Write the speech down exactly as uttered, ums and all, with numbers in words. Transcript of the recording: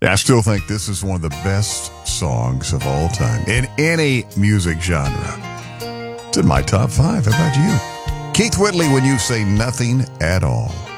I still think this is one of the best songs of all time in any music genre. It's in my top five. How about you? Keith Whitley, When You Say Nothing at All.